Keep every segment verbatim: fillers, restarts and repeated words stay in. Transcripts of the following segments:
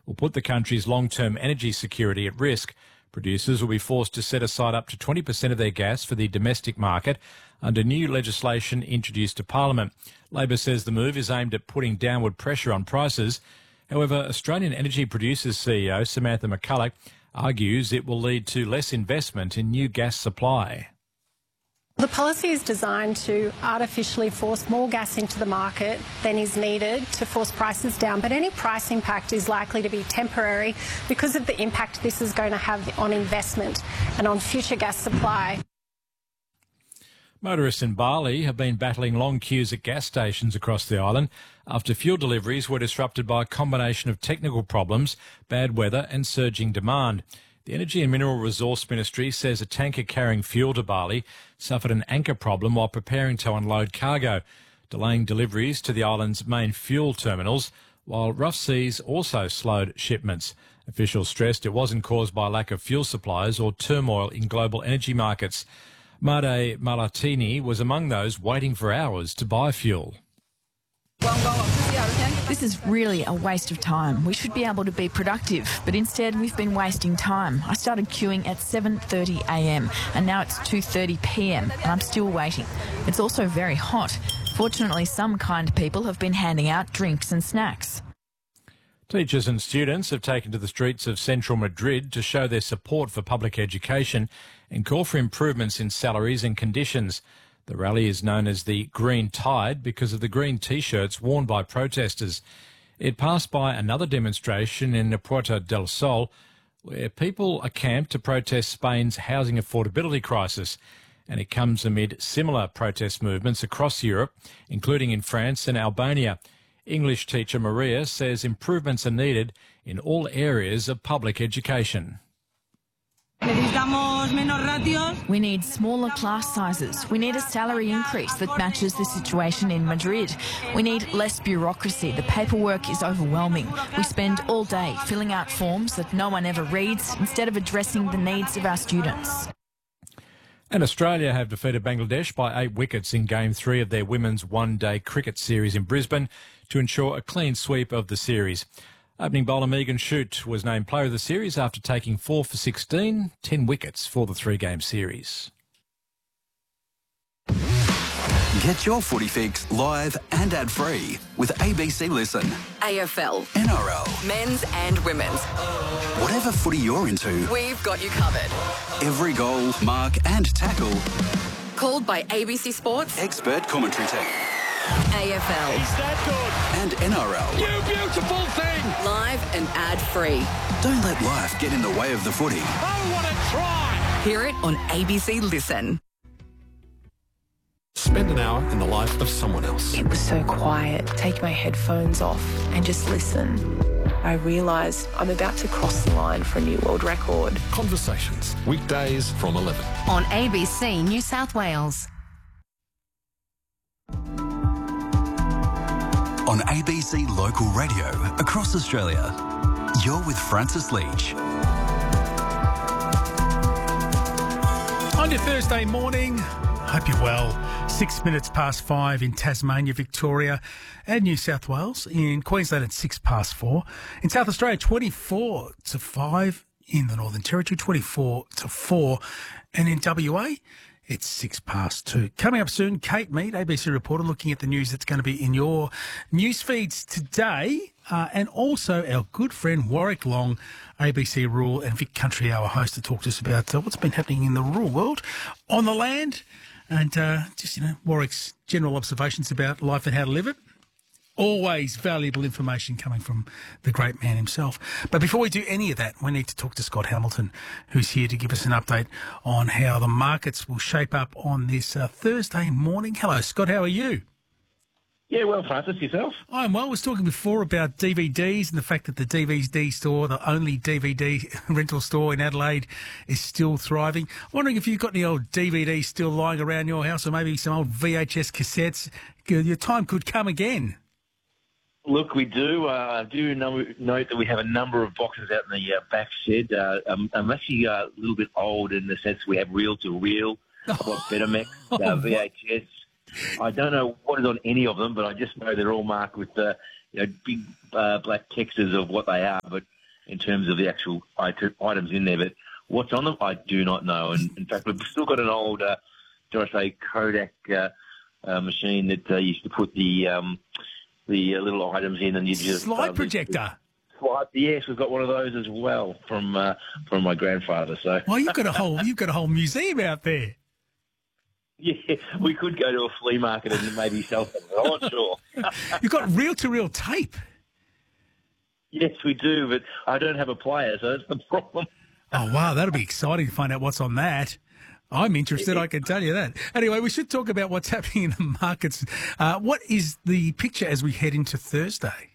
will put the country's long-term energy security at risk. Producers will be forced to set aside up to twenty percent of their gas for the domestic market under new legislation introduced to Parliament. Labor says the move is aimed at putting downward pressure on prices. However, Australian Energy Producers C E O Samantha McCulloch argues it will lead to less investment in new gas supply. The policy is designed to artificially force more gas into the market than is needed to force prices down, but any price impact is likely to be temporary because of the impact this is going to have on investment and on future gas supply. Motorists in Bali have been battling long queues at gas stations across the island after fuel deliveries were disrupted by a combination of technical problems, bad weather and surging demand. The Energy and Mineral Resource Ministry says a tanker carrying fuel to Bali suffered an anchor problem while preparing to unload cargo, delaying deliveries to the island's main fuel terminals, while rough seas also slowed shipments. Officials stressed it wasn't caused by lack of fuel supplies or turmoil in global energy markets. Made Malatini was among those waiting for hours to buy fuel. This is really a waste of time. We should be able to be productive, but instead we've been wasting time. I started queuing at seven thirty a m and now it's two thirty p m and I'm still waiting. It's also very hot. Fortunately, some kind people have been handing out drinks and snacks. Teachers and students have taken to the streets of central Madrid to show their support for public education and call for improvements in salaries and conditions. The rally is known as the Green Tide because of the green T-shirts worn by protesters. It passed by another demonstration in Puerta del Sol, where people are camped to protest Spain's housing affordability crisis. And it comes amid similar protest movements across Europe, including in France and Albania. English teacher Maria says improvements are needed in all areas of public education. We need smaller class sizes. We need a salary increase that matches the situation in Madrid. We need less bureaucracy. The paperwork is overwhelming. We spend all day filling out forms that no one ever reads instead of addressing the needs of our students. And Australia have defeated Bangladesh by eight wickets in Game three of their women's one-day cricket series in Brisbane to ensure a clean sweep of the series. Opening bowler Megan Shute was named player of the series after taking four for sixteen, ten wickets for the three-game series. Get your footy fix live and ad-free with A B C Listen. A F L, N R L, men's and women's. Whatever footy you're into, we've got you covered. Every goal, mark and tackle. Called by A B C Sports. Expert commentary team. A F L. Is that good? And N R L. You beautiful thing! Live and ad-free. Don't let life get in the way of the footy. Oh, what a try! Hear it on A B C Listen. Spend an hour in the life of someone else. It was so quiet. Take my headphones off and just listen. I realised I'm about to cross the line for a new world record. Conversations, weekdays from eleven. On A B C New South Wales. On A B C Local Radio across Australia, you're with Francis Leach. On your Thursday morning, hope you're well. Six minutes past five in Tasmania, Victoria and New South Wales. In Queensland, it's six past four. In South Australia, twenty-four to five. In the Northern Territory, twenty-four to four. And in W A, it's six past two. Coming up soon, Kate Mead, A B C reporter, looking at the news that's going to be in your news feeds today. Uh, and also our good friend Warwick Long, A B C Rural and Vic Country Hour host, to talk to us about uh, what's been happening in the rural world, on the land, and uh, just, you know, Warwick's general observations about life and how to live it. Always valuable information coming from the great man himself. But before we do any of that, we need to talk to Scott Hamilton, who's here to give us an update on how the markets will shape up on this uh, Thursday morning. Hello, Scott. How are you? Yeah, well, Francis, yourself? I'm well. I was talking before about D V Ds and the fact that the D V D store, the only D V D rental store in Adelaide, is still thriving. I'm wondering if you've got any old D V Ds still lying around your house, or maybe some old V H S cassettes. Your time could come again. Look, we do. I uh, do know, note that we have a number of boxes out in the uh, back shed. Uh, I'm, I'm actually uh, a little bit old in the sense we have reel-to-reel. I've got Betamax, uh, V H S. I don't know what is on any of them, but I just know they're all marked with, uh, you know, big uh, black textures of what they are, but in terms of the actual it- items in there. But what's on them, I do not know. And in fact, we've still got an old, uh, dare I say, Kodak uh, uh, machine that uh, used to put the um, the uh, little items in, and you just slide uh, projector. Slide, yes, we've got one of those as well from uh, from my grandfather. So, well, you've got a whole you've got a whole museum out there. Yeah, we could go to a flea market and maybe sell them. I'm not sure. You've got reel-to-reel tape. Yes, we do, but I don't have a player, so that's the problem. Oh, wow, that'll be exciting to find out what's on that. I'm interested, I can tell you that. Anyway, we should talk about what's happening in the markets. Uh, what is the picture as we head into Thursday?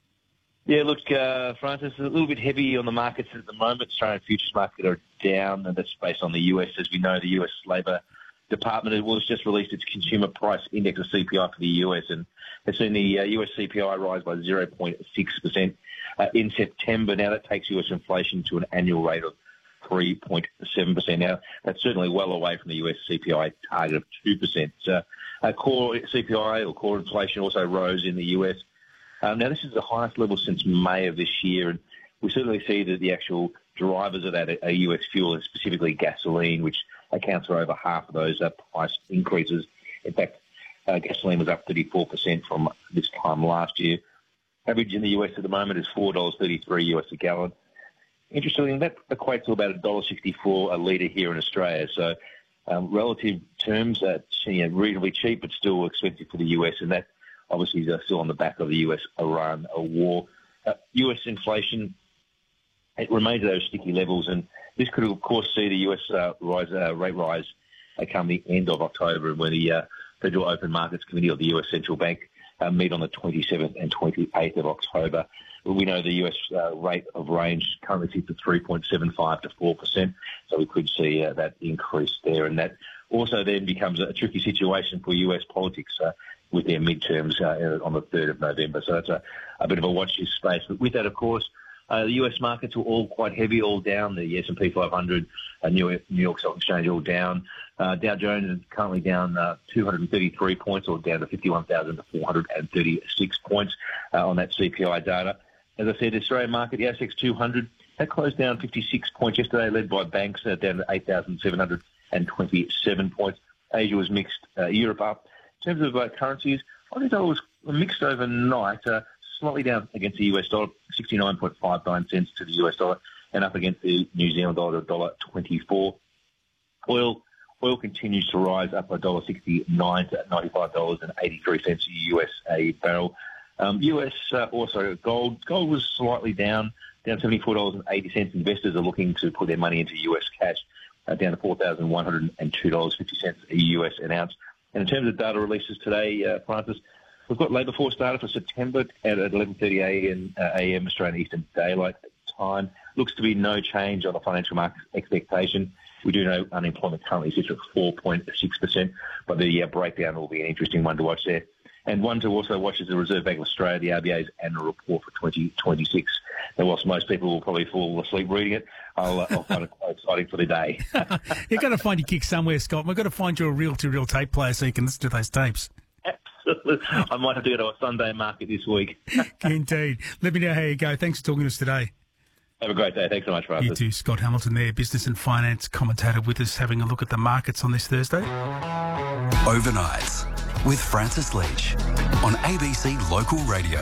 Yeah, look, uh, Francis, a little bit heavy on the markets at the moment. Australian futures market are down, and that's based on the U S. As we know, the U S Labor Department has just released its consumer price index, or C P I, for the U S, and it's seen the uh, U S C P I rise by zero point six percent uh, in September. Now that takes U S inflation to an annual rate of three point seven percent. Now that's certainly well away from the U S C P I target of two percent. Uh, uh, core C P I, or core inflation, also rose in the U S. Um, now this is the highest level since May of this year, and we certainly see that the actual drivers of that are U S fuel, and specifically gasoline, which accounts for over half of those uh, price increases. In fact, uh, gasoline was up thirty-four percent from this time last year. Average in the U S at the moment is four dollars thirty-three U S a gallon. Interestingly, that equates to about one dollar sixty-four a litre here in Australia. So, um, relative terms, uh, you know, reasonably cheap, but still expensive for the U S, and that obviously is uh, still on the back of the U S-Iran war. Uh, U S inflation, it remains at those sticky levels, and this could, of course, see the U S uh, rise, uh, rate rise uh, come the end of October, when the uh, Federal Open Markets Committee of the U S Central Bank uh, meet on the twenty-seventh and twenty-eighth of October. We know the U S uh, rate of range currently sits at three point seven five to four percent, so we could see uh, that increase there. And that also then becomes a tricky situation for U S politics uh, with their midterms uh, on the third of November. So that's a, a bit of a watch this space. But with that, of course, Uh, the U S markets were all quite heavy, all down. The S and P five hundred, uh, New, York, New York Stock Exchange, all down. Uh, Dow Jones is currently down uh, two hundred thirty-three points, or down to fifty-one thousand four hundred thirty-six points uh, on that C P I data. As I said, the Australian market, the A S X two hundred, that closed down fifty-six points yesterday, led by banks, uh, down to eight thousand seven hundred twenty-seven points. Asia was mixed, uh, Europe up. In terms of uh, currencies, I think that was mixed overnight. Uh, Slightly down against the U S dollar, sixty-nine point five nine cents to the U S dollar, and up against the New Zealand dollar, one dollar twenty-four. Oil oil continues to rise, up one dollar sixty-nine to ninety-five dollars and eighty-three cents U S a barrel. Um, U S uh, also gold. Gold was slightly down, down seventy-four dollars and eighty cents. Investors are looking to put their money into U S cash, uh, down to four thousand one hundred two dollars and fifty cents a U S an ounce. And in terms of data releases today, uh, Francis, we've got labour force data for September at eleven thirty a m, uh, a m Australian Eastern Daylight Time. Looks to be no change on the financial market expectation. We do know unemployment currently sits at four point six percent, but the uh, breakdown will be an interesting one to watch there. And one to also watch is the Reserve Bank of Australia, the R B A's annual report for twenty twenty-six. Now, whilst most people will probably fall asleep reading it, I'll, uh, I'll find it quite exciting for the day. You've got to find your kick somewhere, Scott. We've got to find you a reel-to-reel tape player so you can listen to those tapes. I might have to go to a Sunday market this week. Indeed. Let me know how you go. Thanks for talking to us today. Have a great day. Thanks so much, Francis. You too. Scott Hamilton there, business and finance commentator with us, having a look at the markets on this Thursday. Overnights with Francis Leach on A B C Local Radio.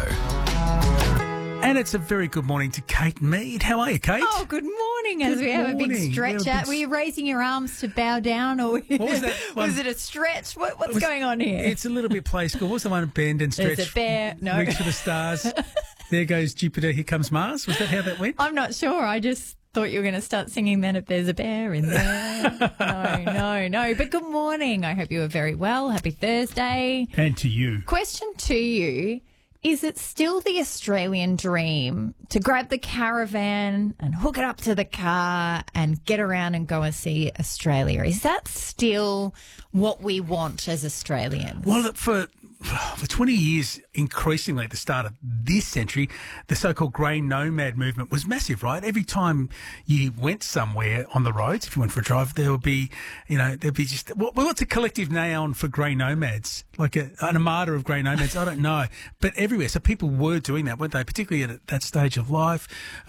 And it's a very good morning to Kate Mead. How are you, Kate? Oh, good morning. As good we have morning. a big stretch yeah, out. Were you raising your arms to bow down, or what was, that was it a stretch? What, what's was, going on here? It's a little bit play school. What's the one bend and stretch? There's a bear. No. Reach for the stars. There goes Jupiter. Here comes Mars. Was that how that went? I'm not sure. I just thought you were going to start singing then if there's a bear in there. no, no, no. But good morning. I hope you are very well. Happy Thursday. And to you. Question to you. Is it still the Australian dream to grab the caravan and hook it up to the car and get around and go and see Australia? Is that still what we want as Australians? Well, for for twenty years, increasingly at the start of this century, the so-called grey nomad movement was massive, right? Every time you went somewhere on the roads, if you went for a drive, there would be, you know, there'd be just, well, what's a collective noun for grey nomads? Like a, an armada of grey nomads? I don't know. But everywhere. So people were doing that, weren't they? Particularly at that stage of life.